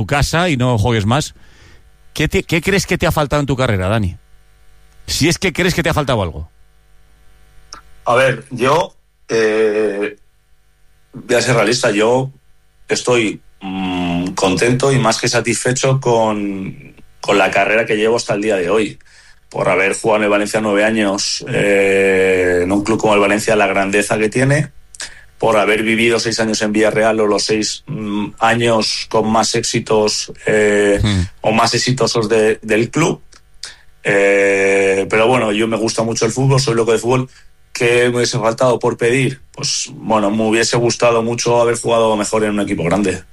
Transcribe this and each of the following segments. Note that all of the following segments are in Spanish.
tu casa y no juegues más. ¿Qué crees que te ha faltado en tu carrera, Dani? Si es que crees que te ha faltado algo. A ver, yo voy a ser realista. Yo estoy contento y más que satisfecho con la carrera que llevo hasta el día de hoy. Por haber jugado en el Valencia 9 años, en un club como el Valencia, la grandeza que tiene, por haber vivido 6 años en Villarreal, o los 6 años con más éxitos o más exitosos del club. Pero bueno, yo me gusta mucho el fútbol, soy loco de fútbol. ¿Qué me hubiese faltado por pedir? Pues bueno, me hubiese gustado mucho haber jugado mejor en un equipo grande.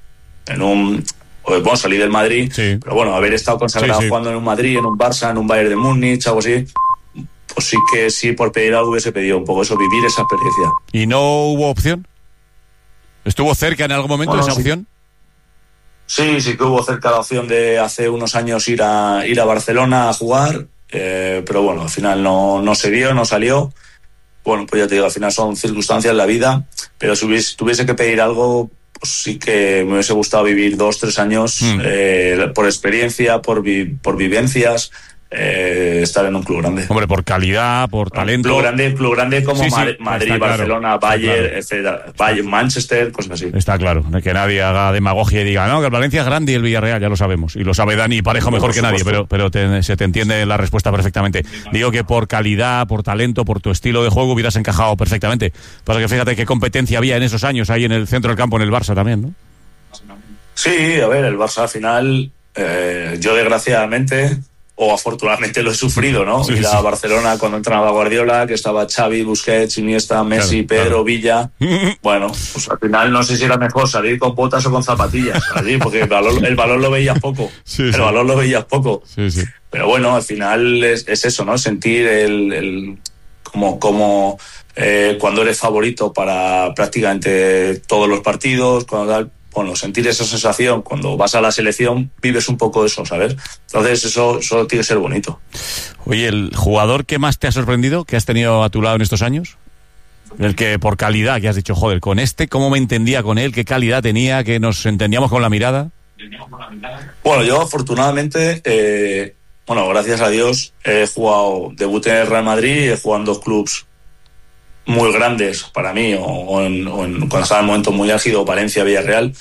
Bueno, salí del Madrid, sí, pero bueno, haber estado consagrado jugando en un Madrid, en un Barça, en un Bayern de Múnich, algo así, pues sí que sí, por pedir algo hubiese pedido un poco eso, vivir esa experiencia. ¿Y no hubo opción? ¿Estuvo cerca en algún momento esa opción? Sí, sí que hubo cerca la opción de hace unos años ir a Barcelona a jugar, pero bueno, al final no se dio, no salió. Bueno, pues ya te digo, al final son circunstancias en la vida, pero si tuviese que pedir algo, pues sí que me hubiese gustado vivir 2-3 años por experiencia, por vivencias, estar en un club grande. Hombre, por calidad, por talento. Club grande como Madrid, Barcelona, claro. Bayern, etcétera, Bayern, Manchester, cosas así. Está claro, que nadie haga demagogia y diga, no, que el Valencia es grande y el Villarreal, ya lo sabemos. Y lo sabe Dani Parejo mejor que nadie, pero se te entiende la respuesta perfectamente. Digo que por calidad, por talento, por tu estilo de juego hubieras encajado perfectamente. Pasa que fíjate qué competencia había en esos años ahí en el centro del campo, en el Barça también, ¿no? Sí, a ver, el Barça al final, yo desgraciadamente, o afortunadamente lo he sufrido, ¿no? Ir a Barcelona cuando entrenaba Guardiola, que estaba Xavi, Busquets, Iniesta, Messi, Pedro, Villa. Bueno, pues al final no sé si era mejor salir con botas o con zapatillas, allí, porque el balón lo veías poco. El balón lo veías poco. Pero bueno, al final es eso, ¿no? Sentir como cuando eres favorito para prácticamente todos los partidos, cuando tal. Bueno, sentir esa sensación cuando vas a la selección, vives un poco eso, ¿sabes? Entonces eso tiene que ser bonito. Oye, ¿el jugador que más te ha sorprendido, que has tenido a tu lado en estos años? El que por calidad, que has dicho, joder, con cómo me entendía con él, qué calidad tenía, que nos entendíamos con la mirada. Bueno, yo afortunadamente, gracias a Dios, he jugado, debuté en el Real Madrid, he jugado en 2 clubs muy grandes para mí, cuando estaba en momento muy álgido, Valencia, Villarreal,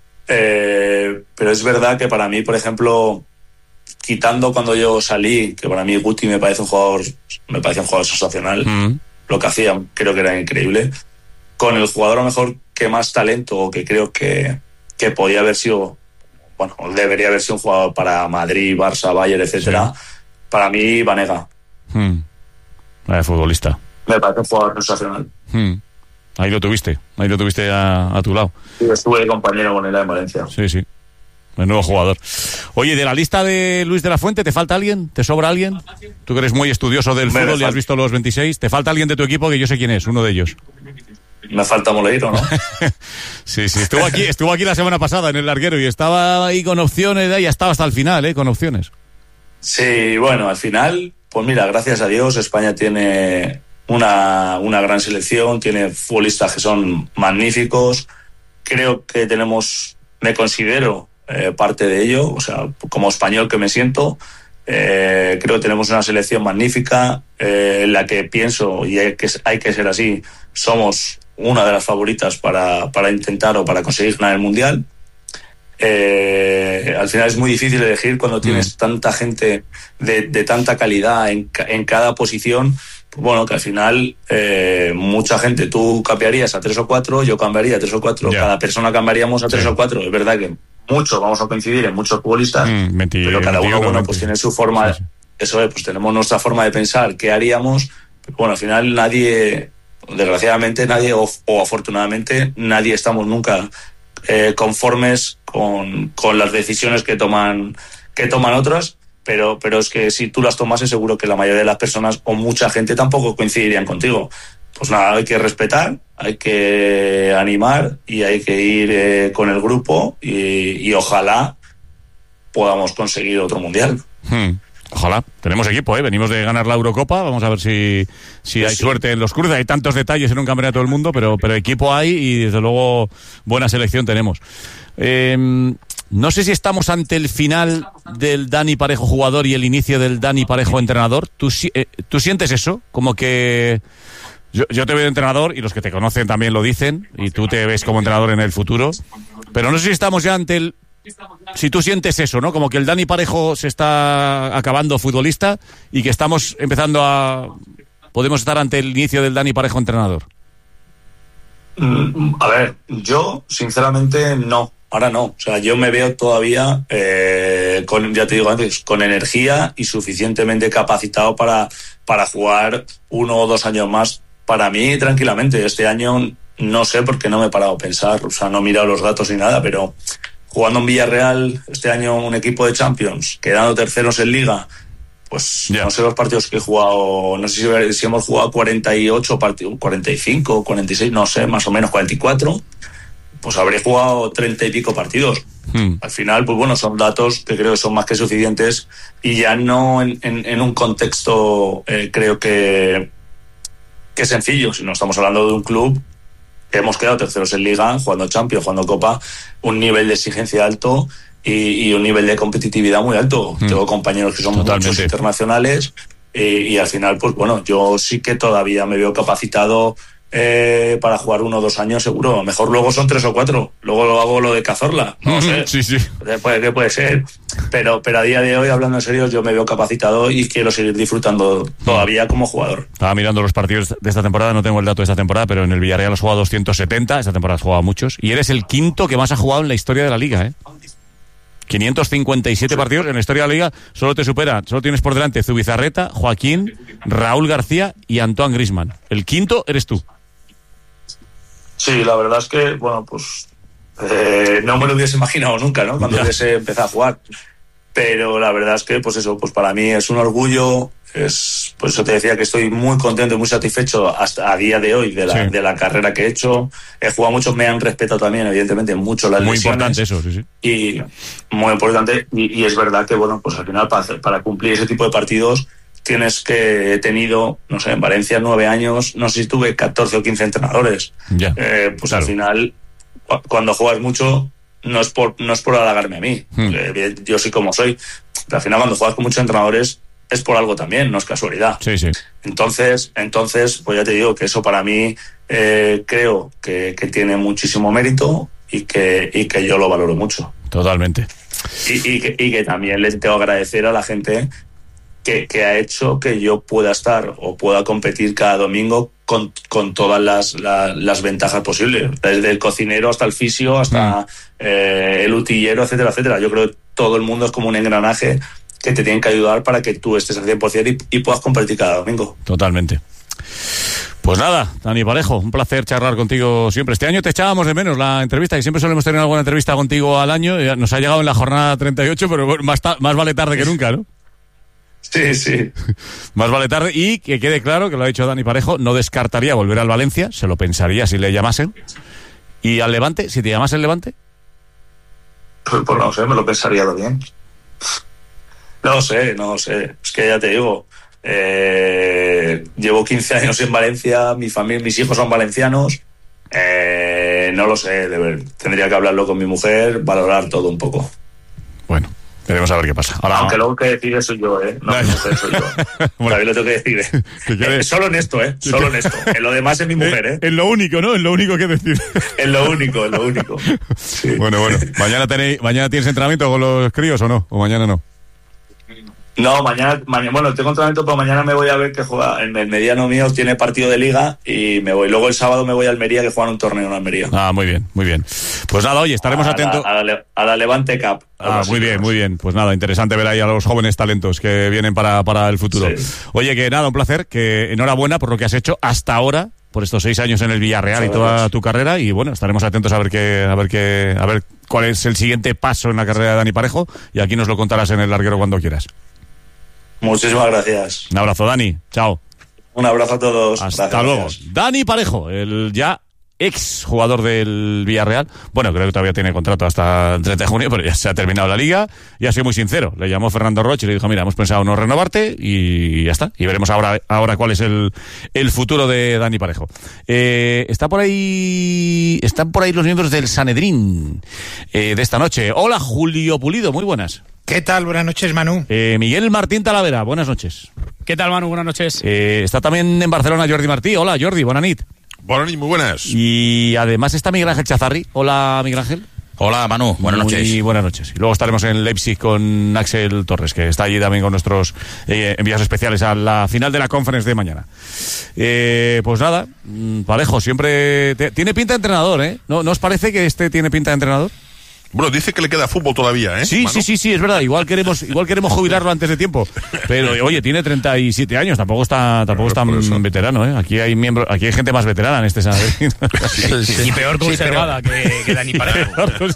pero es verdad que para mí, por ejemplo, quitando cuando yo salí, que para mí Guti me parece un jugador sensacional, lo que hacía creo que era increíble, con el jugador a lo mejor que más talento, o que creo que podía haber sido, bueno, debería haber sido un jugador para Madrid, Barça, Bayern, etcétera, para mí Vanega. Futbolista. Me parece un jugador sensacional. Ahí lo tuviste a tu lado. Sí, estuve de compañero con él en Valencia. Sí. El nuevo jugador. Oye, de la lista de Luis de la Fuente, ¿te falta alguien? ¿Te sobra alguien? Tú que eres muy estudioso del fútbol y has visto los 26. ¿Te falta alguien de tu equipo que yo sé quién es, uno de ellos? Me falta Moleiro, ¿no? Sí, estuvo aquí la semana pasada en el larguero y estaba ahí con opciones, y estaba hasta el final, con opciones. Sí, bueno, al final, pues mira, gracias a Dios, España tiene una gran selección, tiene futbolistas que son magníficos. Creo que me considero parte de ello, o sea, como español que me siento, creo que tenemos una selección magnífica, en la que pienso, y hay que ser así, somos una de las favoritas para intentar o para conseguir ganar el Mundial. Al final es muy difícil elegir cuando tienes tanta gente de tanta calidad en cada posición. Bueno, que al final mucha gente, tú cambiarías a 3 o 4, yo cambiaría a 3 o 4, cada persona cambiaríamos a 3 o 4. Es verdad que muchos vamos a coincidir en muchos futbolistas, pero cada uno pues tiene su forma. Eso es, pues tenemos nuestra forma de pensar, qué haríamos. Pero bueno, al final desgraciadamente nadie o afortunadamente nadie estamos nunca conformes con las decisiones que toman otros. Pero es que si tú las tomases, seguro que la mayoría de las personas o mucha gente tampoco coincidirían contigo. Pues nada, hay que respetar, hay que animar y hay que ir con el grupo y ojalá podamos conseguir otro Mundial. Ojalá. Tenemos equipo, venimos de ganar la Eurocopa, vamos a ver si hay suerte en los cruces. Hay tantos detalles en un campeonato del mundo, pero equipo hay y desde luego buena selección tenemos. No sé si estamos ante el final del Dani Parejo jugador y el inicio del Dani Parejo entrenador. ¿Tú sientes eso? Como que yo te veo entrenador y los que te conocen también lo dicen y tú te ves como entrenador en el futuro. Pero no sé si estamos ya ante el... Si tú sientes eso, ¿no? Como que el Dani Parejo se está acabando futbolista y que estamos empezando a... Podemos estar ante el inicio del Dani Parejo entrenador. A ver, yo sinceramente no. Ahora no, o sea, yo me veo todavía, ya te digo antes, con energía y suficientemente capacitado para jugar 1 o 2 años más. Para mí, tranquilamente, este año no sé por qué no me he parado a pensar, o sea, no he mirado los datos ni nada, pero jugando en Villarreal, este año un equipo de Champions, quedando terceros en Liga, pues no sé los partidos que he jugado, no sé si hemos jugado 48 partidos, 45, 46, no sé, más o menos 44. Pues habré jugado 30 y pico partidos. Al final, pues bueno, son datos que creo que son más que suficientes y ya no en un contexto creo que sencillo, si no estamos hablando de un club que hemos quedado terceros en Liga, jugando Champions, jugando Copa, un nivel de exigencia alto y un nivel de competitividad muy alto. Tengo compañeros que son muchos internacionales y al final, pues bueno, yo sí que todavía me veo capacitado para jugar 1 o 2 años seguro. A lo mejor luego son 3 o 4. Luego lo hago lo de Cazorla. No sé. Sí. ¿Qué puede ser? Pero a día de hoy, hablando en serio, yo me veo capacitado y quiero seguir disfrutando todavía como jugador. Estaba mirando los partidos de esta temporada, no tengo el dato de esta temporada, pero en el Villarreal has jugado 270. Esta temporada has jugado muchos. Y eres el quinto que más ha jugado en la historia de la Liga, 557 partidos en la historia de la Liga. Solo tienes por delante Zubizarreta, Joaquín, Raúl García y Antoine Griezmann. El quinto eres tú. Sí, la verdad es que, bueno, pues no me lo hubiese imaginado nunca, ¿no? Cuando hubiese empezado a jugar. Pero la verdad es que, pues eso, pues para mí es un orgullo. Por eso te decía que estoy muy contento y muy satisfecho hasta a día de hoy de la carrera que he hecho. He jugado mucho, me han respetado también, evidentemente, mucho las lesiones. Muy importante eso, sí. Y muy importante. Y es verdad que, bueno, pues al final para cumplir ese tipo de partidos tienes que... He tenido, no sé, en Valencia 9 años, no sé si tuve 14 o 15 entrenadores. Pues claro. Al final, cuando juegas mucho, no es por halagarme a mí. Yo soy como soy. Pero al final, cuando juegas con muchos entrenadores, es por algo también, no es casualidad. Sí. Entonces, pues ya te digo que eso para mí creo que tiene muchísimo mérito y que yo lo valoro mucho. Totalmente. Y que también les tengo que agradecer a la gente que ha hecho que yo pueda estar o pueda competir cada domingo con todas las ventajas posibles, desde el cocinero hasta el fisio, hasta el utillero, etcétera, etcétera. Yo creo que todo el mundo es como un engranaje que te tienen que ayudar para que tú estés al 100% y puedas competir cada domingo. Totalmente. Pues nada, Dani Parejo, un placer charlar contigo siempre. Este año te echábamos de menos la entrevista, y siempre solemos tener alguna entrevista contigo al año. Nos ha llegado en la jornada 38, pero más vale tarde que nunca, ¿no? Sí. Más vale tarde. Y que quede claro que lo ha dicho Dani Parejo, no descartaría volver al Valencia, se lo pensaría si le llamasen. ¿Y al Levante? Si te llamasen el Levante. Pues no sé, me lo pensaría bien. No sé. Es que ya te digo, llevo 15 años en Valencia, mis hijos son valencianos. No lo sé, tendría que hablarlo con mi mujer, valorar todo un poco. Bueno, veremos a ver qué pasa. Ahora, aunque luego que decide soy yo, no mi mujer soy yo. Bueno, también lo tengo que decir, solo en esto, solo en esto. En lo demás es mi mujer, En lo único, ¿no? En lo único que decir. En lo único. Sí. Bueno. ¿Mañana tienes entrenamiento con los críos o no? ¿O mañana no? No, mañana, bueno, tengo entrenamiento, pero mañana me voy a ver que juega, el mediano mío tiene partido de Liga y me voy. Luego el sábado me voy a Almería, que juegan un torneo en Almería. Muy bien. Pues nada, oye, estaremos atentos. A la Levante Cup. Muy bien. Pues nada, interesante ver ahí a los jóvenes talentos que vienen para el futuro. Sí. Oye, que nada, un placer, que enhorabuena por lo que has hecho hasta ahora, por estos 6 años en el Villarreal y toda tu carrera, y bueno, estaremos atentos a ver cuál es el siguiente paso en la carrera de Dani Parejo, y aquí nos lo contarás en El Larguero cuando quieras. Muchísimas gracias. Un abrazo, Dani. Chao. Un abrazo a todos. Hasta luego. Dani Parejo, el ya ex jugador del Villarreal. Bueno, creo que todavía tiene contrato hasta el 30 de junio, pero ya se ha terminado la liga y ha sido muy sincero. Le llamó Fernando Roch y le dijo, mira, hemos pensado no renovarte y ya está. Y veremos ahora cuál es el futuro de Dani Parejo. Están por ahí los miembros del Sanedrín de esta noche. Hola, Julio Pulido, muy buenas. ¿Qué tal? Buenas noches, Manu. Miguel Martín Talavera, buenas noches. ¿Qué tal, Manu? Buenas noches. Está también en Barcelona Jordi Martí. Hola, Jordi, buenas nit. Buenas nit, muy buenas. Y además está Miguel Ángel Chazarri. Hola, Miguel Ángel. Hola, Manu, buenas noches. Y buenas noches. Y luego estaremos en Leipzig con Axel Torres, que está allí también con nuestros envíos especiales a la final de la conference de mañana. Pues nada, Parejo, siempre tiene pinta de entrenador, ¿eh? ¿No os parece que tiene pinta de entrenador? Bueno, dice que le queda fútbol todavía, ¿eh? Sí, Manu. sí, es verdad. Igual queremos jubilarlo antes de tiempo. Pero, oye, tiene 37 años, tampoco es tan veterano, ¿eh? Aquí hay gente más veterana en este Sanedrín. Sí. Y peor conservada que Dani Parejo.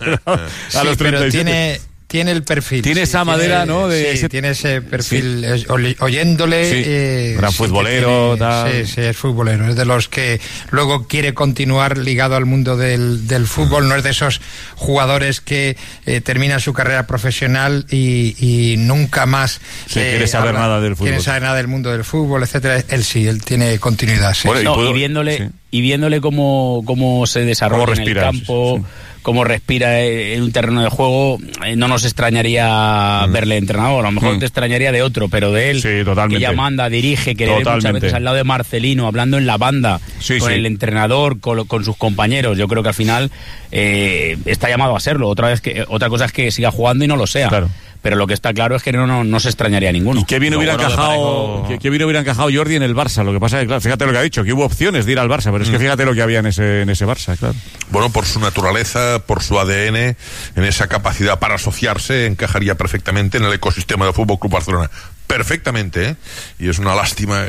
A los 37. Tiene el perfil. Tiene esa madera, ¿no? Tiene ese perfil, oyéndole. Sí. Gran futbolero. Sí, es futbolero. Es de los que luego quiere continuar ligado al mundo del fútbol. No es de esos jugadores que terminan su carrera profesional y nunca más quiere saber nada del fútbol. Quiere saber nada del mundo del fútbol, etcétera. Él tiene continuidad. Sí. Bueno, y viéndole cómo se desarrolla en el campo. Sí. Cómo respira en un terreno de juego, no nos extrañaría verle entrenador. A lo mejor te extrañaría de otro, pero de él, que ya manda, dirige, que le ve muchas veces al lado de Marcelino, hablando en la banda, con el entrenador, con sus compañeros. Yo creo que al final está llamado a serlo. Otra cosa es que siga jugando y no lo sea. Claro. Pero lo que está claro es que no se extrañaría a ninguno. ¿Y qué bien hubiera encajado Jordi en el Barça? Lo que pasa es que, claro, fíjate lo que ha dicho, que hubo opciones de ir al Barça, pero es que fíjate lo que había en ese Barça, claro. Bueno, por su naturaleza, por su ADN, en esa capacidad para asociarse, encajaría perfectamente en el ecosistema del Fútbol Club Barcelona. Perfectamente, ¿eh? Y es una lástima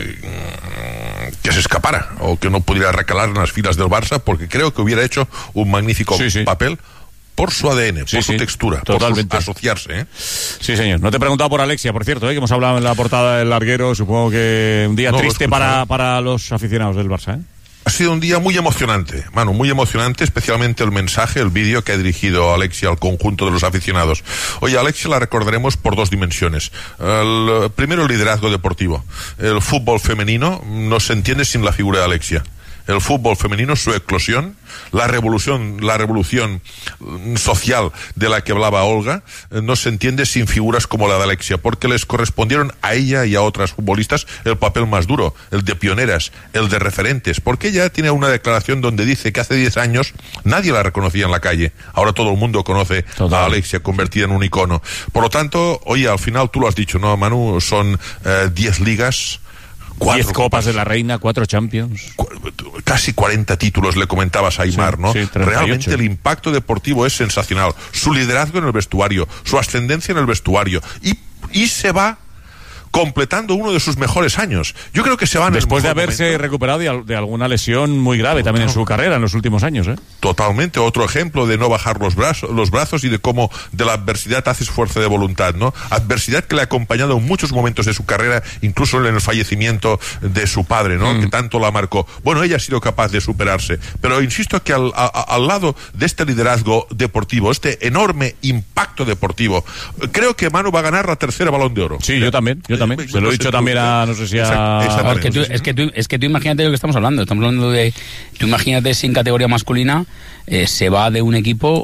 que se escapara o que no pudiera recalar en las filas del Barça, porque creo que hubiera hecho un magnífico papel. Por su ADN, por su textura, totalmente. Por su asociarse, ¿eh? Sí, señor. No te he preguntado por Alexia, por cierto, que hemos hablado en la portada del larguero. Supongo que un día triste para los aficionados del Barça, ¿eh? Ha sido un día muy emocionante, Manu, muy emocionante, especialmente el mensaje, el vídeo que ha dirigido Alexia al conjunto de los aficionados. Oye, Alexia la recordaremos por dos dimensiones. Primero, el liderazgo deportivo. El fútbol femenino no se entiende sin la figura de Alexia. El fútbol femenino, su eclosión, la revolución social de la que hablaba Olga, no se entiende sin figuras como la de Alexia, porque les correspondieron a ella y a otras futbolistas el papel más duro, el de pioneras, el de referentes, porque ella tiene una declaración donde dice que hace 10 años nadie la reconocía en la calle, ahora todo el mundo conoce a Alexia, convertida en un icono. Por lo tanto, oye, al final tú lo has dicho, ¿no, Manu? Son 10 ligas, 10 copas de la Reina, 4 Champions. Casi 40 títulos, le comentabas a Aimar, ¿no? Sí, realmente el impacto deportivo es sensacional. Su liderazgo en el vestuario, su ascendencia en el vestuario. Y se va completando uno de sus mejores años. Yo creo que se van después de haberse recuperado de alguna lesión muy grave también en su carrera en los últimos años, ¿eh? Totalmente, otro ejemplo de no bajar los brazos y de cómo de la adversidad haces fuerza de voluntad, ¿no? Adversidad que le ha acompañado en muchos momentos de su carrera, incluso en el fallecimiento de su padre, ¿no? Que tanto la marcó. Bueno, ella ha sido capaz de superarse, pero insisto que al lado de este liderazgo deportivo, este enorme impacto deportivo, creo que Manu va a ganar la tercera Balón de Oro. Sí, yo también. Se lo he dicho también no sé si es que tú imagínate lo que estamos hablando de, tú imagínate si en categoría masculina se va de un equipo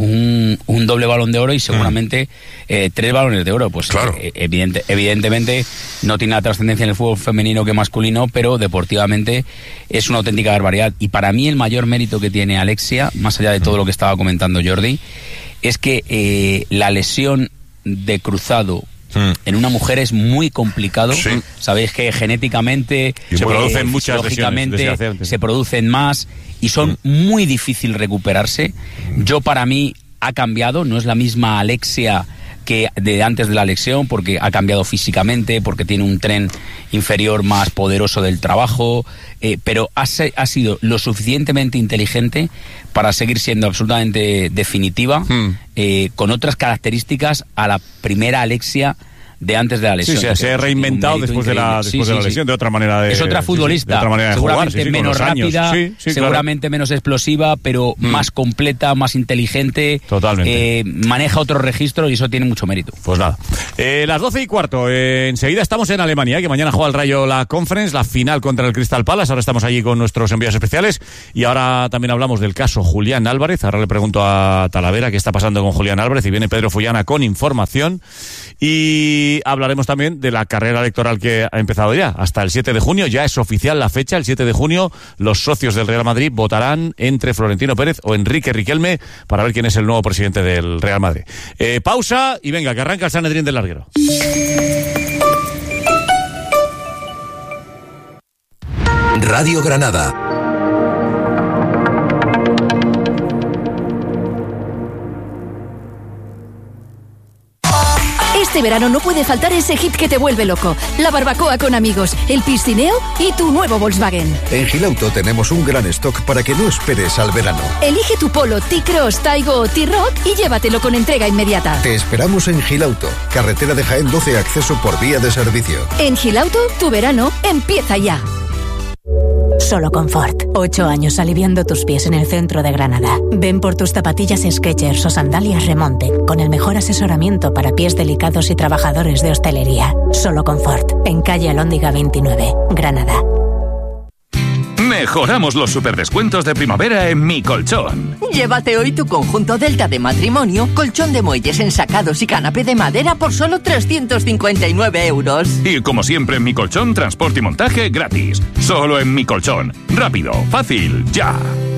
un doble Balón de Oro y seguramente 3 Balones de Oro, pues claro. Evidentemente no tiene la trascendencia en el fútbol femenino que masculino, pero deportivamente es una auténtica barbaridad. Y para mí el mayor mérito que tiene Alexia, más allá de todo lo que estaba comentando Jordi, es que la lesión de cruzado en una mujer es muy complicado. Sabéis que genéticamente se producen muchas lesiones, se producen más y son muy difícil recuperarse. Para mí ha cambiado, no es la misma Alexia que de antes de la lesión, porque ha cambiado físicamente, porque tiene un tren inferior más poderoso del trabajo, pero ha sido lo suficientemente inteligente para seguir siendo absolutamente definitiva, con otras características a la primera Alexia de antes de la lesión. Sí, se ha reinventado después de la lesión, de otra manera de... Es otra futbolista, de otra manera de seguramente jugar, menos rápida, seguramente menos explosiva, pero más completa, más inteligente. Totalmente. Maneja otro registro y eso tiene mucho mérito. Pues nada. Las 12:15, enseguida estamos en Alemania, que mañana juega el Rayo la Conference, la final contra el Crystal Palace. Ahora estamos allí con nuestros enviados especiales y ahora también hablamos del caso Julián Álvarez. Ahora le pregunto a Talavera qué está pasando con Julián Álvarez y viene Pedro Fullana con información. Y hablaremos también de la carrera electoral que ha empezado ya. Hasta el 7 de junio, ya es oficial la fecha. El 7 de junio, los socios del Real Madrid votarán entre Florentino Pérez o Enrique Riquelme para ver quién es el nuevo presidente del Real Madrid. Pausa y venga, que arranca el Sanedrín del Larguero. Radio Granada. Este verano no puede faltar ese hit que te vuelve loco. La barbacoa con amigos, el piscineo y tu nuevo Volkswagen. En Gilauto tenemos un gran stock para que no esperes al verano. Elige tu Polo, T-Cross, Taigo o T-Rock y llévatelo con entrega inmediata. Te esperamos en Gilauto, carretera de Jaén 12, acceso por vía de servicio. En Gilauto, tu verano empieza ya. Solo Confort. 8 años aliviando tus pies en el centro de Granada. Ven por tus zapatillas Skechers o sandalias Remonte, con el mejor asesoramiento para pies delicados y trabajadores de hostelería. Solo Confort. En calle Alhóndiga 29, Granada. Mejoramos los superdescuentos de primavera en Mi Colchón. Llévate hoy tu conjunto Delta de matrimonio, colchón de muelles ensacados y canapé de madera por solo 359 euros. Y como siempre en Mi Colchón, transporte y montaje gratis. Solo en Mi Colchón. Rápido, fácil, ya.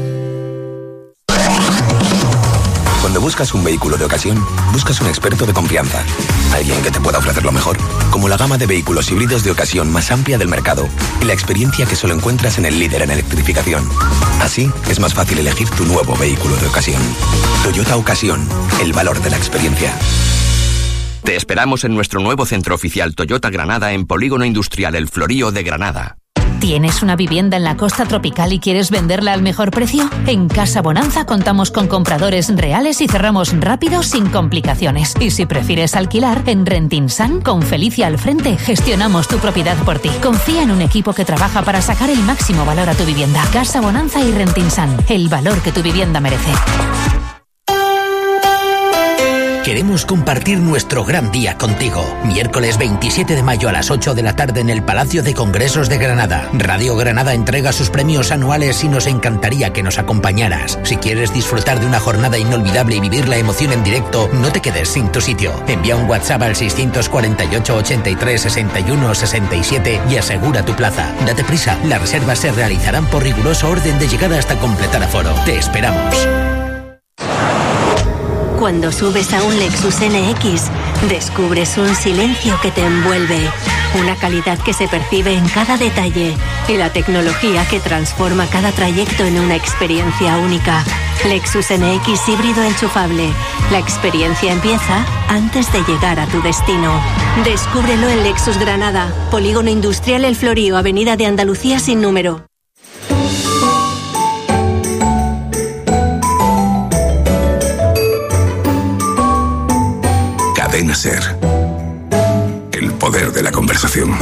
Cuando buscas un vehículo de ocasión, buscas un experto de confianza. Alguien que te pueda ofrecer lo mejor, como la gama de vehículos híbridos de ocasión más amplia del mercado y la experiencia que solo encuentras en el líder en electrificación. Así, es más fácil elegir tu nuevo vehículo de ocasión. Toyota Ocasión, el valor de la experiencia. Te esperamos en nuestro nuevo centro oficial Toyota Granada en Polígono Industrial El Florío de Granada. ¿Tienes una vivienda en la costa tropical y quieres venderla al mejor precio? En Casa Bonanza contamos con compradores reales y cerramos rápido sin complicaciones. Y si prefieres alquilar, en Rentinsan, con Felicia al frente, gestionamos tu propiedad por ti. Confía en un equipo que trabaja para sacar el máximo valor a tu vivienda. Casa Bonanza y Rentinsan, el valor que tu vivienda merece. Queremos compartir nuestro gran día contigo. Miércoles 27 de mayo a las 8 de la tarde en el Palacio de Congresos de Granada. Radio Granada entrega sus premios anuales y nos encantaría que nos acompañaras. Si quieres disfrutar de una jornada inolvidable y vivir la emoción en directo, no te quedes sin tu sitio. Envía un WhatsApp al 648 83 61 67 y asegura tu plaza. Date prisa, las reservas se realizarán por riguroso orden de llegada hasta completar aforo. Te esperamos. Cuando subes a un Lexus NX, descubres un silencio que te envuelve, una calidad que se percibe en cada detalle y la tecnología que transforma cada trayecto en una experiencia única. Lexus NX híbrido enchufable. La experiencia empieza antes de llegar a tu destino. Descúbrelo en Lexus Granada, Polígono Industrial El Florío, Avenida de Andalucía sin número. Cadena SER. El poder de la conversación.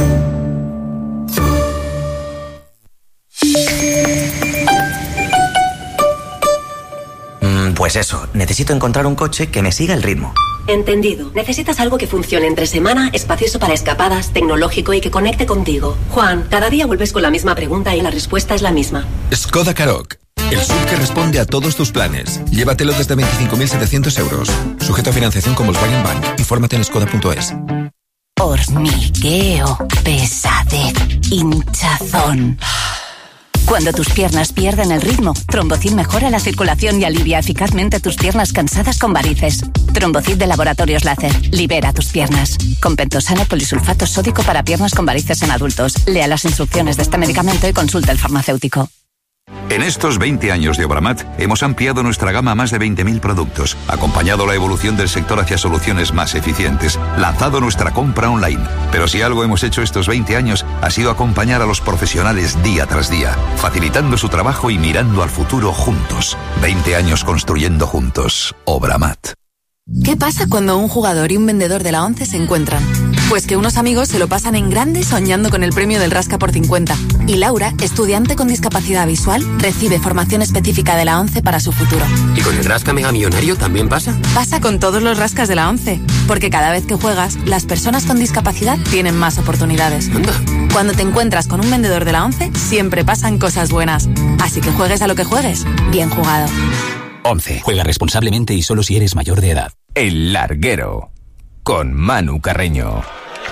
Pues eso, necesito encontrar un coche que me siga el ritmo. Entendido. Necesitas algo que funcione entre semana, espacioso para escapadas, tecnológico y que conecte contigo. Juan, cada día vuelves con la misma pregunta y la respuesta es la misma. Skoda Karoq. El SUV que responde a todos tus planes. Llévatelo desde 25.700 euros. Sujeto a financiación con Volkswagen Bank. Infórmate en skoda.es. Hormigueo, pesadez, hinchazón. Cuando tus piernas pierden el ritmo, Trombocid mejora la circulación y alivia eficazmente tus piernas cansadas con varices. Trombocid de Laboratorios Láser. Libera tus piernas. Con pentosano polisulfato sódico para piernas con varices en adultos. Lea las instrucciones de este medicamento y consulte al farmacéutico. En estos 20 años de Obramat hemos ampliado nuestra gama a más de 20.000 productos, acompañado la evolución del sector hacia soluciones más eficientes, lanzado nuestra compra online. Pero si algo hemos hecho estos 20 años ha sido acompañar a los profesionales día tras día, facilitando su trabajo y mirando al futuro juntos. 20 años construyendo juntos. Obramat. ¿Qué pasa cuando un jugador y un vendedor de la ONCE se encuentran? Pues que unos amigos se lo pasan en grande soñando con el premio del Rasca por 50. Y Laura, estudiante con discapacidad visual, recibe formación específica de la ONCE para su futuro. ¿Y con el Rasca Mega Millonario también pasa? Pasa con todos los rascas de la ONCE, porque cada vez que juegas, las personas con discapacidad tienen más oportunidades. Anda. Cuando te encuentras con un vendedor de la ONCE, siempre pasan cosas buenas. Así que juegues a lo que juegues, bien jugado. ONCE. Juega responsablemente y solo si eres mayor de edad. El Larguero, con Manu Carreño.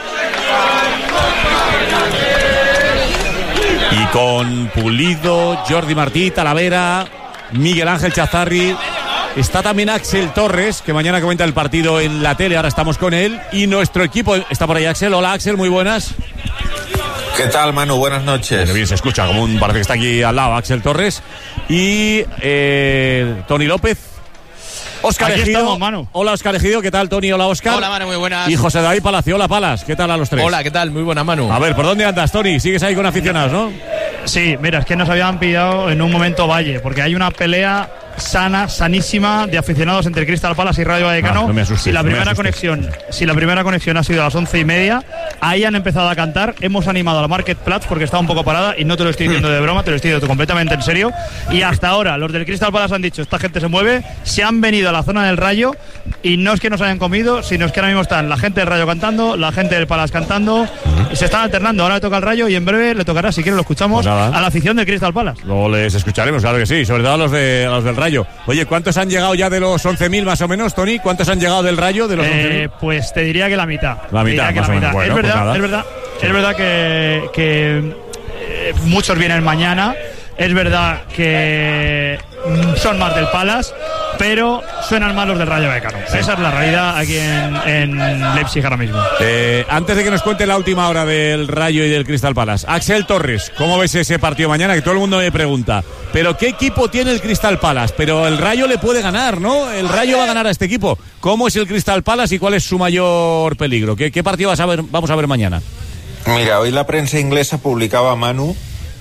Y con Pulido, Jordi Martí, Talavera, Miguel Ángel Chazarri. Está también Axel Torres, que mañana comenta el partido en la tele. Ahora estamos con él. Y nuestro equipo está por ahí, Axel. Hola, Axel, muy buenas. ¿Qué tal, Manu? Buenas noches. Bien, se escucha, parece que está aquí al lado Axel Torres. Y Tony López. Óscar Aquí Ejido. estamos, Manu. Hola, Óscar Ejido, ¿qué tal, Tony? Hola, Óscar. Hola, Manu, muy buenas. Y José David Palacio. Hola, Palas. ¿Qué tal a los tres? Hola, ¿qué tal? Muy buena, Manu. A ver, ¿por dónde andas, Tony? ¿Sigues ahí con aficionados, no? Sí, mira, es que nos habían pillado en un momento Valle, porque hay una pelea sanísima de aficionados entre Crystal Palace y Rayo Vallecano. No me asustes, si la primera conexión ha sido a las 11:30, ahí han empezado a cantar. Hemos animado a la Marketplatz porque estaba un poco parada y no te lo estoy diciendo de broma, te lo estoy diciendo completamente en serio. Y hasta ahora los del Crystal Palace han dicho, esta gente se mueve, se han venido a la zona del Rayo y no es que nos hayan comido, sino es que ahora mismo están la gente del Rayo cantando, la gente del Palace cantando, y se están alternando. Ahora le toca al Rayo y en breve le tocará, si quieren lo escuchamos, pues a la afición del Crystal Palace. Luego les escucharemos, claro que sí, sobre todo a los del Rayo. Oye, ¿cuántos han llegado ya de los 11.000 más o menos, Tony? ¿Cuántos han llegado del Rayo de los 11.000? Pues te diría que la mitad. La mitad, más o menos. Bueno, es verdad que muchos vienen mañana. Es verdad que son más del Palace, pero suenan más los del Rayo Vallecano. Sí. Esa es la realidad aquí en Leipzig ahora mismo. Antes de que nos cuente la última hora del Rayo y del Crystal Palace, Axel Torres, ¿cómo ves ese partido mañana? Que todo el mundo me pregunta, ¿pero qué equipo tiene el Crystal Palace? Pero el Rayo le puede ganar, ¿no? El Rayo va a ganar a este equipo. ¿Cómo es el Crystal Palace y cuál es su mayor peligro? ¿Qué partido vamos a ver mañana? Mira, hoy la prensa inglesa publicaba, Manu,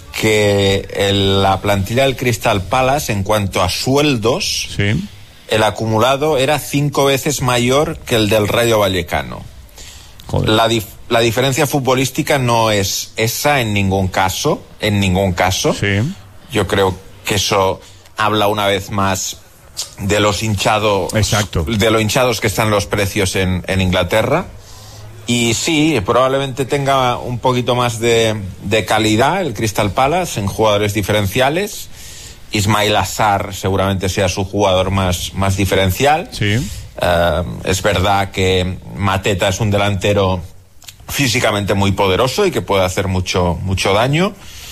que la plantilla del Crystal Palace, en cuanto a sueldos, sí, el acumulado era 5 veces mayor que el del Rayo Vallecano. La diferencia futbolística no es esa en ningún caso. Sí. Yo creo que eso habla una vez más de los hinchados, exacto, de lo hinchados que están los precios en Inglaterra. Y sí, probablemente tenga un poquito más de calidad el Crystal Palace en jugadores diferenciales. Ismail Assar seguramente sea su jugador más diferencial. Sí. Es verdad que Mateta es un delantero físicamente muy poderoso y que puede hacer mucho daño.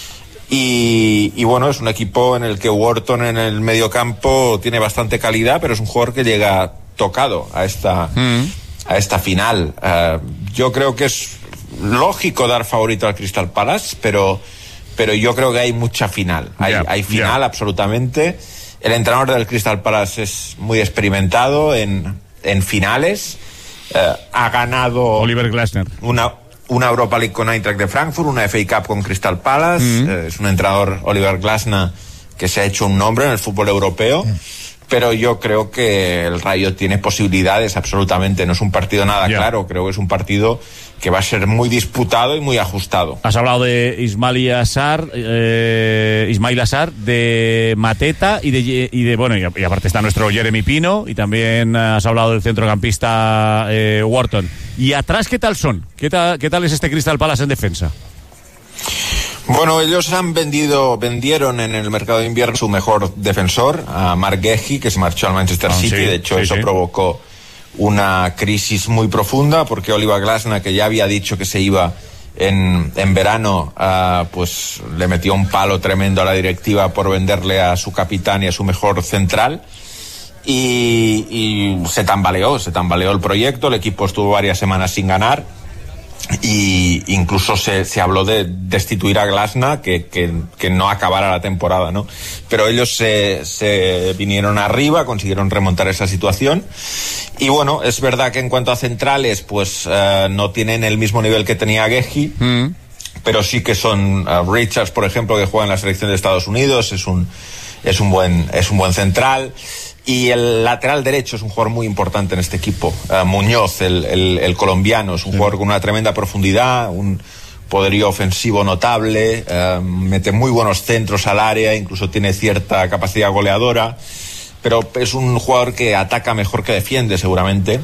Y bueno, es un equipo en el que Wharton en el mediocampo tiene bastante calidad, pero es un jugador que llega tocado a esta final. Yo creo que es lógico dar favorito al Crystal Palace, pero yo creo que hay mucha final. Hay final, absolutamente. El entrenador del Crystal Palace es muy experimentado en finales. Ha ganado Oliver Glasner una Europa League con Eintracht de Frankfurt, una FA Cup con Crystal Palace. Es un entrenador, Oliver Glasner, que se ha hecho un nombre en el fútbol europeo. Pero yo creo que el Rayo tiene posibilidades, absolutamente. No es un partido nada claro, creo que es un partido que va a ser muy disputado y muy ajustado. Has hablado de Ismail Assar, de Mateta y aparte está nuestro Jeremy Pino, y también has hablado del centrocampista Wharton. ¿Y atrás qué tal son? ¿Qué tal es este Crystal Palace en defensa? Bueno, ellos vendieron en el mercado de invierno su mejor defensor, a Marc Guehi, que se marchó al Manchester City. Sí, de hecho, eso provocó una crisis muy profunda, porque Oliver Glasner, que ya había dicho que se iba en verano, pues le metió un palo tremendo a la directiva por venderle a su capitán y a su mejor central. Y se tambaleó el proyecto. El equipo estuvo varias semanas sin ganar. Y incluso se habló de destituir a Glasner, que no acabara la temporada, ¿no? Pero ellos se vinieron arriba, consiguieron remontar esa situación. Y bueno, es verdad que en cuanto a centrales, pues no tienen el mismo nivel que tenía Guehi, pero sí que son Richards, por ejemplo, que juega en la selección de Estados Unidos, es un buen central. Y el lateral derecho es un jugador muy importante en este equipo. Muñoz, el colombiano, es un jugador con una tremenda profundidad, un poderío ofensivo notable, mete muy buenos centros al área, incluso tiene cierta capacidad goleadora, pero es un jugador que ataca mejor que defiende seguramente.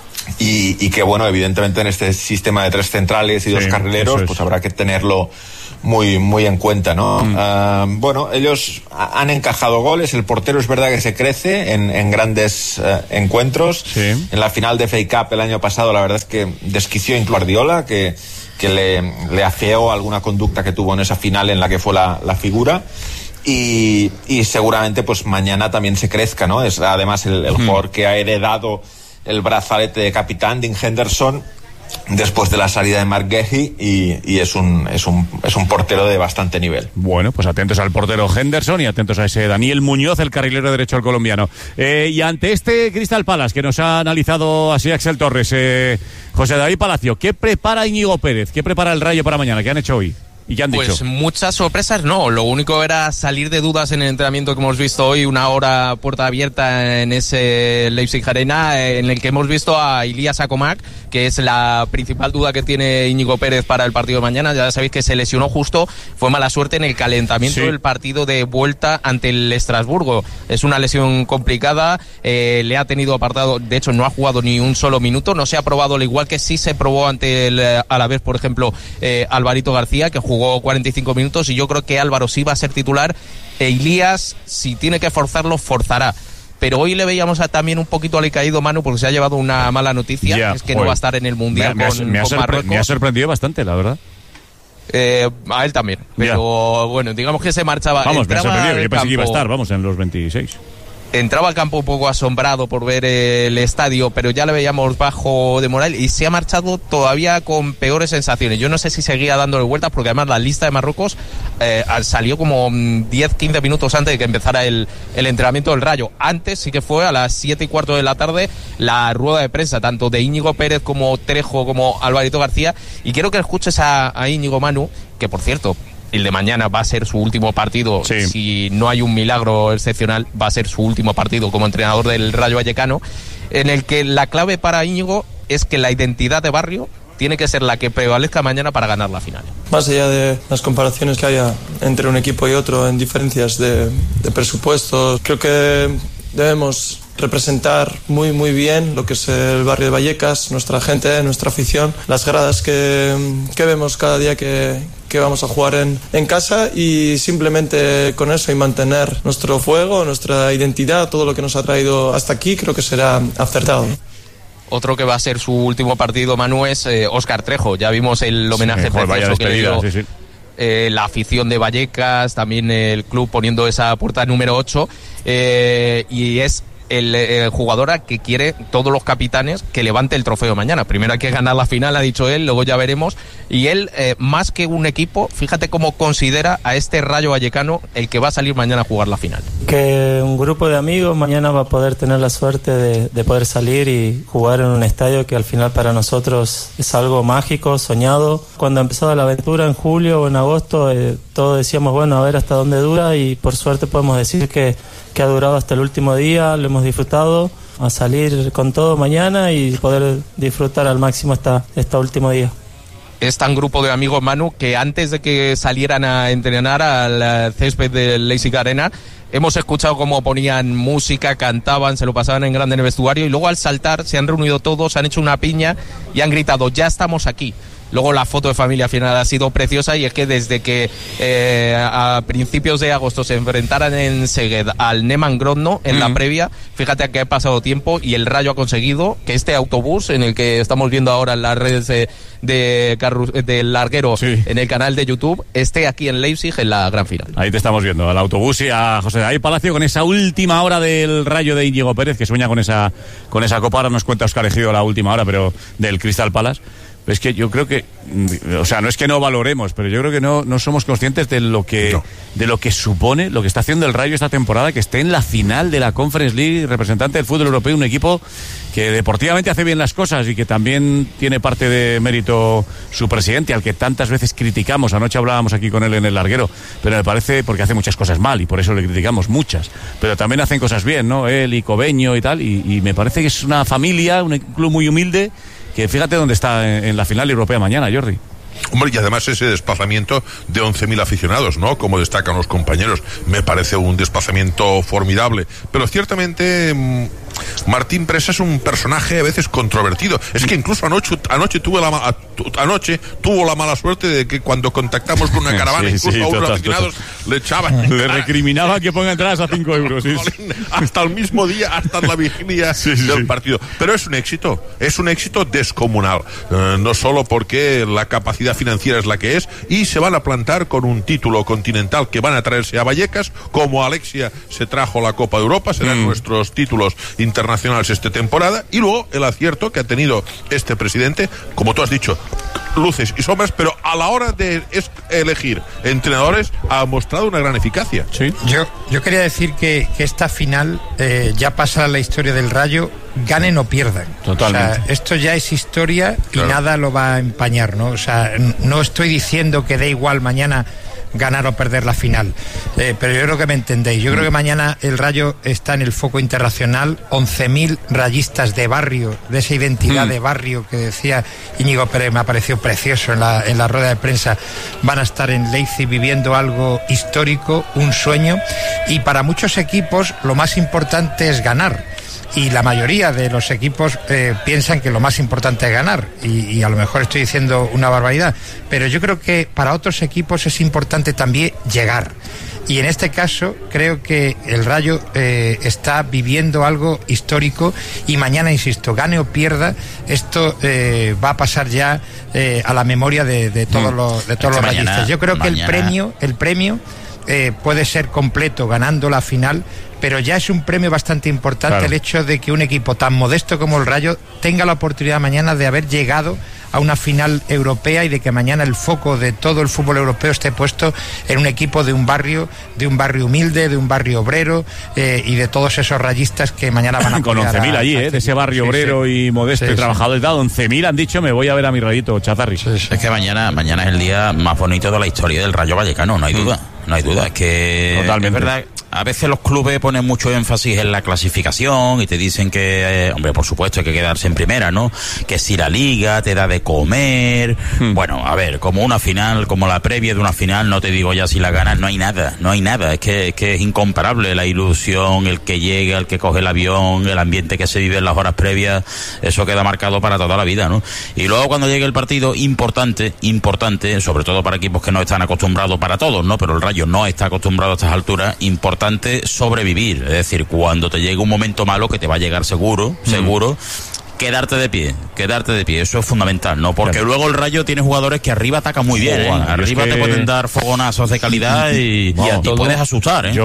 Y que bueno, evidentemente en este sistema de 3 centrales y 2 carrileros, pues habrá que tenerlo muy en cuenta, ¿no? Bueno, ellos han encajado goles, el portero es verdad que se crece en grandes encuentros. En la final de FA Cup el año pasado la verdad es que desquició incluso Guardiola, que le afeó alguna conducta que tuvo en esa final en la que fue la figura. Y seguramente pues mañana también se crezca, ¿no? Es además el jugador que ha heredado el brazalete de capitán, Dean Henderson, después de la salida de Mark Guehi, y es un portero de bastante nivel. Bueno, pues atentos al portero Henderson y atentos a ese Daniel Muñoz, el carrilero derecho al colombiano. Y ante este Crystal Palace que nos ha analizado así Axel Torres, José David Palacio, ¿qué prepara Íñigo Pérez? ¿Qué prepara el Rayo para mañana? ¿Qué han hecho hoy? ¿Y qué han dicho? Pues muchas sorpresas no, lo único era salir de dudas en el entrenamiento que hemos visto hoy, una hora puerta abierta en ese Leipzig Arena, en el que hemos visto a Ilias Akomak, que es la principal duda que tiene Íñigo Pérez para el partido de mañana. Ya sabéis que se lesionó justo, fue mala suerte en el calentamiento del partido de vuelta ante el Estrasburgo. Es una lesión complicada, le ha tenido apartado, de hecho no ha jugado ni un solo minuto, no se ha probado al igual que sí se probó ante el Alavés, por ejemplo, Alvarito García, que jugó 45 minutos, y yo creo que Álvaro sí va a ser titular, e Ilias, si tiene que forzarlo, forzará. Pero hoy le veíamos también un poquito alicaído, Manu, porque se ha llevado una mala noticia, es que no va a estar en el Mundial con Marruecos. Me ha sorprendido bastante, la verdad. A él también, pero bueno, digamos que se marchaba. Vamos, me ha sorprendido, yo pensé que iba a estar, en los 26. Entraba al campo un poco asombrado por ver el estadio, pero ya le veíamos bajo de moral y se ha marchado todavía con peores sensaciones. Yo no sé si seguía dándole vueltas, porque además la lista de Marruecos salió como 10-15 minutos antes de que empezara el entrenamiento del Rayo. Antes sí que fue a las 7:15 de la tarde la rueda de prensa, tanto de Íñigo Pérez como Trejo como Alvarito García. Y quiero que escuches a Íñigo, Manu, que por cierto, el de mañana va a ser su último partido, si no hay un milagro excepcional, va a ser su último partido como entrenador del Rayo Vallecano, en el que la clave para Íñigo es que la identidad de barrio tiene que ser la que prevalezca mañana para ganar la final. Más allá de las comparaciones que haya entre un equipo y otro en diferencias de presupuestos, creo que debemos representar muy bien lo que es el barrio de Vallecas, nuestra gente, nuestra afición, las gradas que vemos cada día que vamos a jugar en casa, y simplemente con eso y mantener nuestro fuego, nuestra identidad, todo lo que nos ha traído hasta aquí, creo que será acertado. Otro que va a ser su último partido, Manu, es Óscar Trejo. Ya vimos el homenaje precioso que le dio la afición de Vallecas, también el club poniendo esa puerta número 8, y es el jugador a que quiere todos los capitanes que levante el trofeo mañana. Primero hay que ganar la final, ha dicho él, luego ya veremos. Y él, más que un equipo, fíjate cómo considera a este Rayo Vallecano el que va a salir mañana a jugar la final. Que un grupo de amigos mañana va a poder tener la suerte de poder salir y jugar en un estadio que al final para nosotros es algo mágico, soñado. Cuando empezó la aventura en julio o en agosto, todos decíamos, bueno, a ver hasta dónde dura, y por suerte podemos decir que ha durado hasta el último día, lo hemos disfrutado, a salir con todo mañana y poder disfrutar al máximo este último día. Es tan grupo de amigos, Manu, que antes de que salieran a entrenar al césped del Leipzig Arena, hemos escuchado cómo ponían música, cantaban, se lo pasaban en grande en el vestuario, y luego al saltar se han reunido todos, han hecho una piña y han gritado, ya estamos aquí. Luego la foto de familia final ha sido preciosa, y es que desde que a principios de agosto se enfrentaran en Segued al Neman Grodno en la previa, fíjate que ha pasado tiempo y el Rayo ha conseguido que este autobús, en el que estamos viendo ahora en las redes del Larguero, en el canal de YouTube, esté aquí en Leipzig en la gran final. Ahí te estamos viendo, al autobús, y a José David Palacio con esa última hora del Rayo de Íñigo Pérez, que sueña con esa copa. Ahora nos cuenta Óscar Ejido la última hora, pero del Crystal Palace. Es que yo creo que, o sea, no es que no valoremos, pero yo creo que no somos conscientes de lo que supone, lo que está haciendo el Rayo esta temporada, que esté en la final de la Conference League, representante del fútbol europeo, un equipo que deportivamente hace bien las cosas y que también tiene parte de mérito su presidente, al que tantas veces criticamos. Anoche hablábamos aquí con él en el larguero, pero me parece porque hace muchas cosas mal y por eso le criticamos muchas, pero también hacen cosas bien, ¿no? Él y Cobeño y tal, y me parece que es una familia, un club muy humilde, que fíjate dónde está en la final europea mañana, Jordi. Hombre, y además ese desplazamiento de 11.000 aficionados, ¿no? Como destacan los compañeros, me parece un desplazamiento formidable. Pero ciertamente Martín Presa es un personaje a veces controvertido. Es que incluso anoche tuvo la mala suerte de que cuando contactamos con una caravana, incluso a unos aficionados le echaban. Le recriminaba que ponga entradas a 5 euros. Sí. Hasta el mismo día, hasta la vigilia del partido. Pero es un éxito descomunal. No solo porque la capacidad financiera es la que es, y se van a plantar con un título continental que van a traerse a Vallecas, como Alexia se trajo la Copa de Europa, serán nuestros títulos internacionales esta temporada, y luego el acierto que ha tenido este presidente, como tú has dicho, luces y sombras, pero a la hora de elegir entrenadores ha mostrado una gran eficacia. Sí. Yo quería decir que esta final ya pasa a la historia del Rayo, ganen o pierdan. Totalmente. O sea, esto ya es historia y nada lo va a empañar, ¿no? O sea, no estoy diciendo que dé igual mañana ganar o perder la final, pero yo creo que me entendéis. Yo creo que mañana el Rayo está en el foco internacional. 11.000 rayistas de barrio, de esa identidad de barrio que decía Íñigo Pérez, me ha parecido precioso en la rueda de prensa, van a estar en Leipzig viviendo algo histórico, un sueño, y para muchos equipos lo más importante es ganar. Y la mayoría de los equipos piensan que lo más importante es ganar, y a lo mejor estoy diciendo una barbaridad, pero yo creo que para otros equipos es importante también llegar. Y en este caso creo que el Rayo está viviendo algo histórico, y mañana, insisto, gane o pierda, esto va a pasar ya a la memoria de todos los rayistas. Yo creo que el premio puede ser completo ganando la final, pero ya es un premio bastante importante el hecho de que un equipo tan modesto como el Rayo tenga la oportunidad mañana de haber llegado a una final europea, y de que mañana el foco de todo el fútbol europeo esté puesto en un equipo de un barrio humilde, de un barrio obrero, y de todos esos rayistas que mañana van a con 11.000 allí, de ese barrio obrero y modesto y trabajador de 11.000 han dicho, me voy a ver a mi Rayito, Chatarri. Es que mañana es el día más bonito de la historia del Rayo Vallecano, no hay duda. No hay duda, es que totalmente. Es verdad, a veces los clubes ponen mucho énfasis en la clasificación y te dicen que, hombre, por supuesto hay que quedarse en primera, ¿no? Que si la liga te da de comer. Bueno, a ver, como una final, como la previa de una final, no te digo ya si la ganas, no hay nada. Es que es incomparable la ilusión, el que llega, el que coge el avión, el ambiente que se vive en las horas previas, eso queda marcado para toda la vida, ¿no? Y luego cuando llegue el partido, importante, sobre todo para equipos que no están acostumbrados, para todos, ¿no? Pero el Rayo no está acostumbrado a estas alturas, importante sobrevivir, es decir, cuando te llegue un momento malo, que te va a llegar seguro, quedarte de pie, eso es fundamental, ¿no? Porque luego el Rayo tiene jugadores que arriba atacan muy bien, arriba te pueden dar fogonazos de calidad y puedes asustar, ¿eh?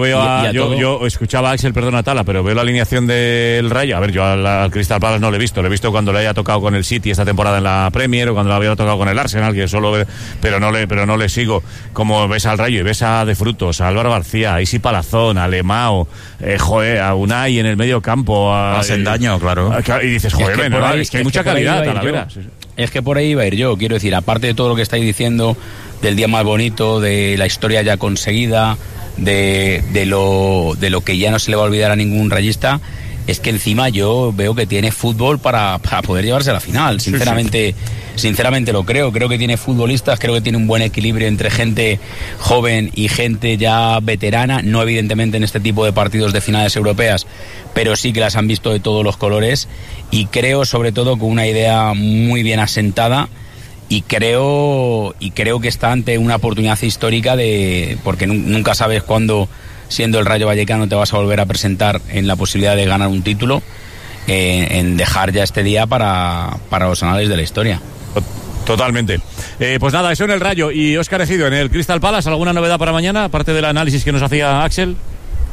Yo escuchaba a Axel, perdona Tala, pero veo la alineación del Rayo. A ver, yo al Crystal Palace no lo he visto cuando le haya tocado con el City esta temporada en la Premier, o cuando le había tocado con el Arsenal, que pero no le sigo. Como ves al Rayo y ves a De Frutos, a Álvaro García, a Isi Palazón, a Lemao, a Unai en el medio campo, a Sendaño, claro. Y dices, joder, es que hay mucha calidad, Talavera. Es que por ahí iba a ir yo, quiero decir, aparte de todo lo que estáis diciendo, del día más bonito, de la historia ya conseguida, de lo que ya no se le va a olvidar a ningún rayista, es que encima yo veo que tiene fútbol para poder llevarse a la final, sinceramente lo creo que tiene futbolistas, creo que tiene un buen equilibrio entre gente joven y gente ya veterana, no evidentemente en este tipo de partidos de finales europeas, pero sí que las han visto de todos los colores, y creo sobre todo con una idea muy bien asentada, y creo que está ante una oportunidad histórica porque nunca sabes cuándo, siendo el Rayo Vallecano, te vas a volver a presentar en la posibilidad de ganar un título, en dejar ya este día para los anales de la historia. Totalmente. Pues nada, eso en el Rayo. Y Óscar Ejido, en el Crystal Palace, ¿alguna novedad para mañana, aparte del análisis que nos hacía Axel?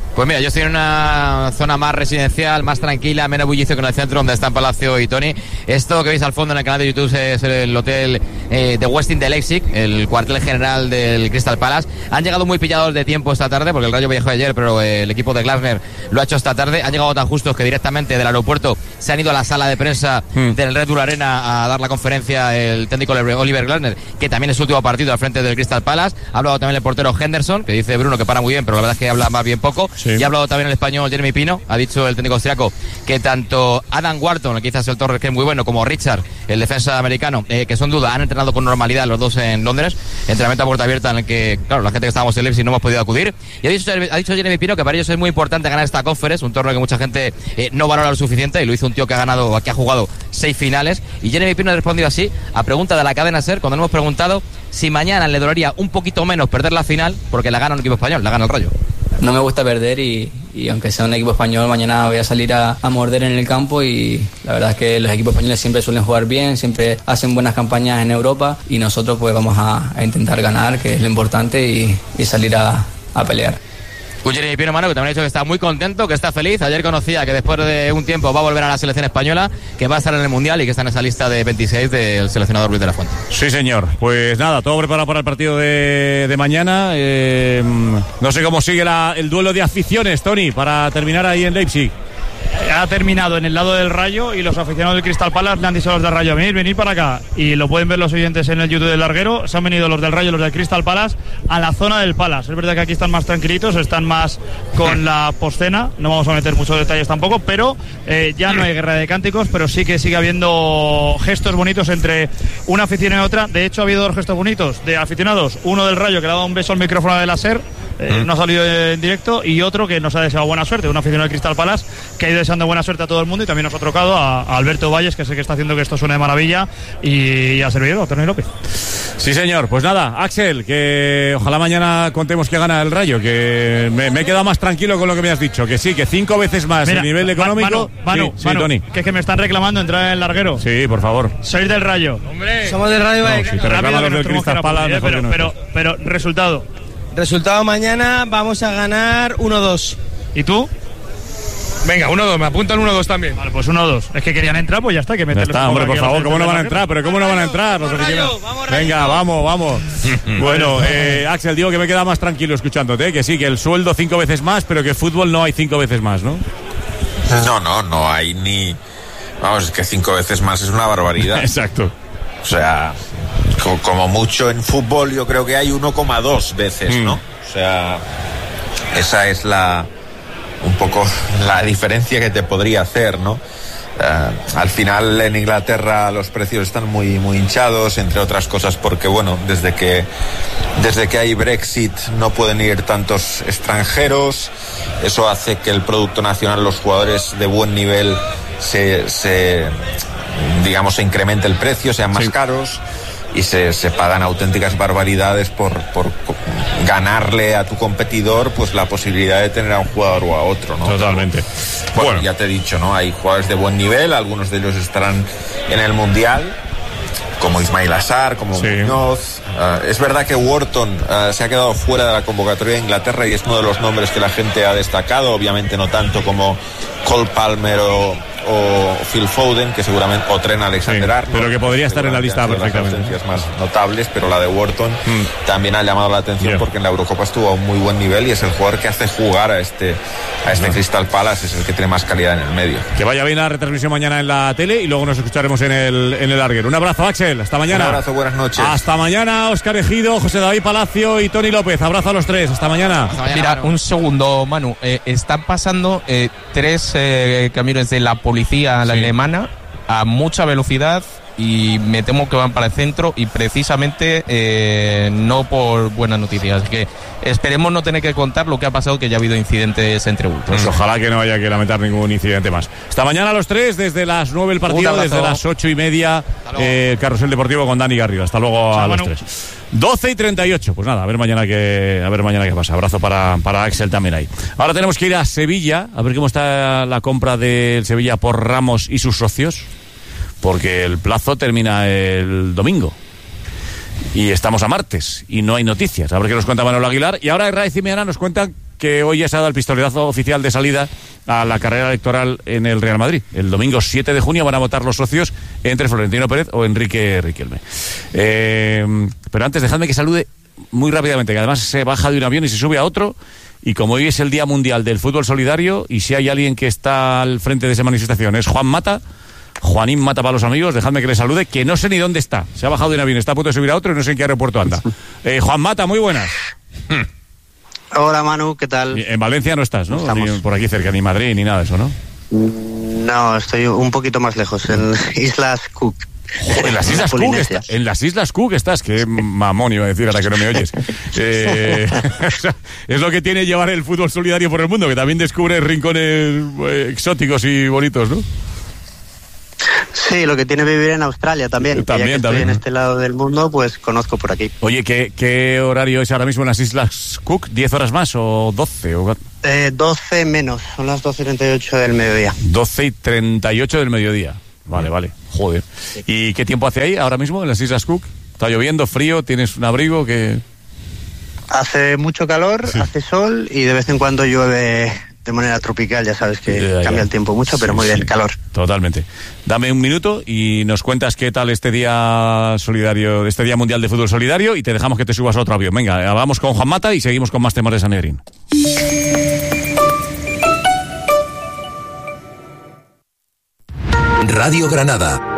Pues mira, yo estoy en una zona más residencial, más tranquila, menos bullicio que en el centro donde están Palacio y Tony. Esto que veis al fondo en el canal de YouTube es el hotel de Westin de Leipzig, el cuartel general del Crystal Palace. Han llegado muy pillados de tiempo esta tarde, porque el Rayo viajó ayer, pero el equipo de Glasner lo ha hecho esta tarde. Han llegado tan justos que directamente del aeropuerto se han ido a la sala de prensa del Red Bull Arena a dar la conferencia el técnico Oliver Glasner, que también es su último partido al frente del Crystal Palace. Ha hablado también el portero Henderson, que dice Bruno que para muy bien, pero la verdad es que habla más bien poco. Sí. Y ha hablado también el español Jeremy Pino. Ha dicho el técnico austriaco que tanto Adam Wharton, el que quizás el Torres, que es muy bueno, como Richard, el defensa americano, que son duda, han entrenado con normalidad los dos en Londres. Entrenamiento a puerta abierta en el que, claro, la gente que estábamos en Leipzig no hemos podido acudir. Y ha dicho Jeremy Pino que para ellos es muy importante ganar esta Conference, un torneo que mucha gente no valora lo suficiente, y lo hizo un tío que ha jugado 6 finales. Y Jeremy Pino ha respondido así a pregunta de la cadena SER cuando le hemos preguntado si mañana le dolería un poquito menos perder la final porque la gana un equipo español, la gana el Rayo. No me gusta perder y aunque sea un equipo español, mañana voy a salir a morder en el campo, y la verdad es que los equipos españoles siempre suelen jugar bien, siempre hacen buenas campañas en Europa, y nosotros pues vamos a intentar ganar, que es lo importante, y salir a pelear. Un Jeremy Pino, mano, que también ha dicho que está muy contento, que está feliz. Ayer conocía que después de un tiempo va a volver a la selección española, que va a estar en el Mundial y que está en esa lista de 26 del seleccionador Luis de la Fuente. Sí, señor. Pues nada, todo preparado para el partido de mañana. No sé cómo sigue el duelo de aficiones, Tony, para terminar ahí en Leipzig. Ha terminado en el lado del Rayo y los aficionados del Crystal Palace le han dicho a los del Rayo venid para acá, y lo pueden ver los oyentes en el YouTube del Larguero. Se han venido los del Rayo y los del Crystal Palace a la zona del Palace. Es verdad que aquí están más tranquilitos, están más con la poscena, no vamos a meter muchos detalles tampoco, pero ya no hay guerra de cánticos, pero sí que sigue habiendo gestos bonitos entre una afición y otra. De hecho ha habido 2 gestos bonitos de aficionados, uno del Rayo que le ha dado un beso al micrófono de la SER, no ha salido en directo, y otro que nos ha deseado buena suerte, un aficionado del Crystal Palace que ha ido deseando buena suerte a todo el mundo, y también nos ha trocado a Alberto Valles, que sé que está haciendo que esto suene de maravilla, y a servidor, a Tony López. Sí, señor. Pues nada, Axel, que ojalá mañana contemos que gana el Rayo, que me he quedado más tranquilo con lo que me has dicho, que sí, que 5 veces más. Mira, el nivel económico. Manu, Tony. Que es que me están reclamando entrar en el Larguero. Sí, por favor. Sois del Rayo. Hombre, somos del Rayo. No, si te reclaman los del Crystal Palace, pero resultado. Resultado mañana vamos a ganar 1-2. ¿Y tú? Venga, 1-2, me apuntan 1-2 también. Vale, pues 1-2. Es que querían entrar, pues ya está. Que ya está, hombre, por favor, ¿cómo no van a entrar? ¿Pero cómo no van a entrar? Venga, vamos. Bueno, Axel, digo que me queda más tranquilo escuchándote, que sí, que el sueldo 5 veces más, pero que el fútbol no hay 5 veces más, ¿no? No hay ni... Vamos, es que 5 veces más es una barbaridad. Exacto. O sea, como mucho en fútbol yo creo que hay 1,2 veces, ¿no? O sea, esa es un poco la diferencia que te podría hacer, ¿no? Al final en Inglaterra los precios están muy, muy hinchados, entre otras cosas porque, bueno, desde que hay Brexit no pueden ir tantos extranjeros. Eso hace que el producto nacional, los jugadores de buen nivel se incremente el precio, sean más caros, y se pagan auténticas barbaridades por ganarle a tu competidor pues la posibilidad de tener a un jugador o a otro, ¿no? Totalmente. Bueno, ya te he dicho, ¿no? Hay jugadores de buen nivel, algunos de ellos estarán en el Mundial, como Ismail Assar, como Muñoz. Es verdad que Wharton se ha quedado fuera de la convocatoria de Inglaterra y es uno de los nombres que la gente ha destacado, obviamente no tanto como Cole Palmer o Phil Foden, que seguramente, o Trent Alexander-Arnold, pero que podría estar en la lista perfectamente. Las ausencias más notables, pero la de Wharton también ha llamado la atención porque en la Eurocopa estuvo a un muy buen nivel y es el jugador que hace jugar a este Crystal Palace, es el que tiene más calidad en el medio. Que vaya bien la retransmisión mañana en la tele y luego nos escucharemos en el Larguero. Un abrazo, Axel, hasta mañana. Un abrazo, buenas noches. Hasta mañana, Óscar Ejido, José David Palacio y Tony López. Abrazo a los tres, hasta mañana. Mira, un segundo, Manu. Están pasando 3 camiones de la policía alemana a mucha velocidad y me temo que van para el centro y precisamente no por buenas noticias. Así que esperemos no tener que contar lo que ha pasado, que ya ha habido incidentes entre ultras. Pues ojalá que no haya que lamentar ningún incidente más. Hasta mañana a los 3, desde las 9 el partido, desde las 8:30 el Carrusel Deportivo con Dani Garrido. Hasta luego a los 3. 12:38. Pues nada, a ver mañana qué pasa. Abrazo para Axel también ahí. Ahora tenemos que ir a Sevilla, a ver cómo está la compra del Sevilla por Ramos y sus socios, porque el plazo termina el domingo. Y estamos a martes y no hay noticias. A ver qué nos cuenta Manuel Aguilar. Y ahora Herrera y Cimeana nos cuentan que hoy ya se ha dado el pistoletazo oficial de salida a la carrera electoral en el Real Madrid. El domingo 7 de junio van a votar los socios entre Florentino Pérez o Enrique Riquelme. Pero antes, dejadme que salude muy rápidamente, que además se baja de un avión y se sube a otro, y como hoy es el Día Mundial del Fútbol Solidario, y si hay alguien que está al frente de esa manifestación es Juan Mata, Juanín Mata para los amigos, dejadme que le salude, que no sé ni dónde está, se ha bajado de un avión, está a punto de subir a otro y no sé en qué aeropuerto anda. Juan Mata, muy buenas. Hola Manu, ¿qué tal? En Valencia no estás, ¿no? Ni por aquí cerca, ni Madrid, ni nada de eso, ¿no? No, estoy un poquito más lejos, en Islas Cook. Joder, en las Islas Cook en las Islas Cook estás, que mamón iba a decir ahora que no me oyes. Es lo que tiene llevar el fútbol solidario por el mundo, que también descubre rincones exóticos y bonitos, ¿no? Sí, lo que tiene vivir en Australia también. También, estoy en este lado del mundo, pues conozco por aquí. Oye, ¿qué horario es ahora mismo en las Islas Cook? ¿10 horas más o 12? 12 menos, son las 12:38 del mediodía. 12:38 del mediodía. Vale. Joder. ¿Y qué tiempo hace ahí ahora mismo en las Islas Cook? ¿Está lloviendo, frío? ¿Tienes un abrigo? Hace mucho calor, sí. Hace sol y de vez en cuando llueve de manera tropical. Ya sabes que cambia el tiempo mucho, pero muy bien, calor. Totalmente. Dame un minuto y nos cuentas qué tal este día solidario, este Día Mundial de Fútbol Solidario, y te dejamos que te subas a otro avión. Venga, vamos con Juan Mata y seguimos con más temas de Sanedrín. Radio Granada,